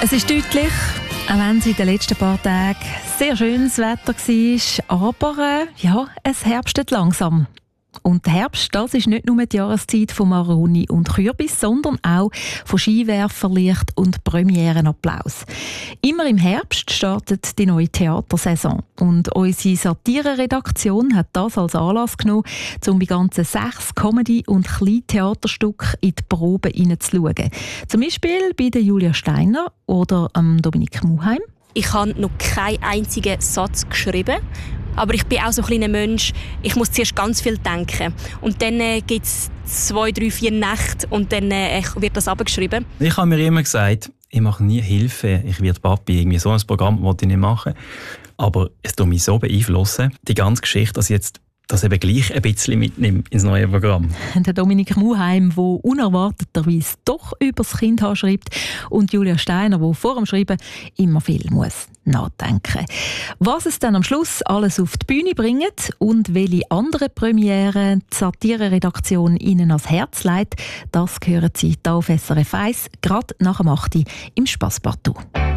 Es ist deutlich, auch wenn es in den letzten paar Tagen sehr schönes Wetter war, aber es herbstet langsam. Und der Herbst, das ist nicht nur die Jahreszeit von Maroni und Kürbis, sondern auch von Skiwerferlicht und Premierenapplaus. Immer im Herbst startet die neue Theatersaison. Und unsere Satire-Redaktion hat das als Anlass genommen, um bei ganzen 6 Comedy- und Kleintheaterstücken in die Probe hineinzuschauen. Zum Beispiel bei der Julia Steiner oder Dominik Muheim. Ich habe noch keinen einzigen Satz geschrieben. Aber ich bin auch so ein kleiner Mensch, ich muss zuerst ganz viel denken. Und dann gibt es 2, 3, 4 Nächte und dann wird das abgeschrieben. Ich habe mir immer gesagt, ich mache nie Hilfe, ich werde Papi. Irgendwie so ein Programm wollte ich nicht machen. Aber es tut mich so beeinflussen, die ganze Geschichte, dass ich jetzt das eben gleich ein bisschen mitnimmt ins neue Programm. Der Dominik Muheim, der unerwarteterweise doch über das Kind schreibt, und Julia Steiner, die vor dem Schreiben immer viel muss nachdenken. Was es dann am Schluss alles auf die Bühne bringt und welche anderen Premieren die Satire-Redaktion Ihnen ans Herz legt, das hören Sie hier auf SRF 1, gerade nach dem 8. im Spasspartout.